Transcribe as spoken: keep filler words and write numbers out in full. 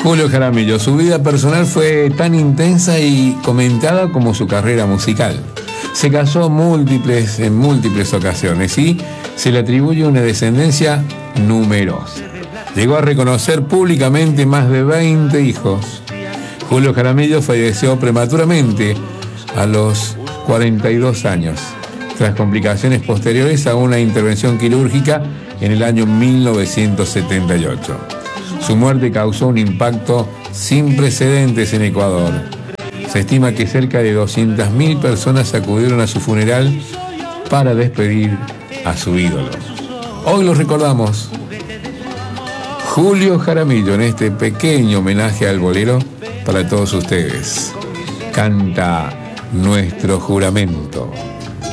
Julio Jaramillo, su vida personal fue tan intensa y comentada como su carrera musical. Se casó múltiples, en múltiples ocasiones y se le atribuye una descendencia numerosa. Llegó a reconocer públicamente más de veinte hijos. Julio Jaramillo falleció prematuramente a los cuarenta y dos años, tras complicaciones posteriores a una intervención quirúrgica en el año mil novecientos setenta y ocho. Su muerte causó un impacto sin precedentes en Ecuador. Se estima que cerca de doscientas mil personas acudieron a su funeral para despedir a su ídolo. Hoy lo recordamos. Julio Jaramillo, en este pequeño homenaje al bolero para todos ustedes. Canta Nuestro Juramento.